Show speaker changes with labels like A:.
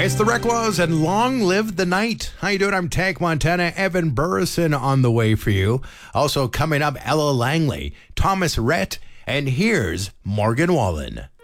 A: It's the Recklows and Long Live the Night. How you doing? I'm Tank Montana. Evan Burrison on the way for you. Also coming up, Ella Langley, Thomas Rhett, and here's Morgan Wallen.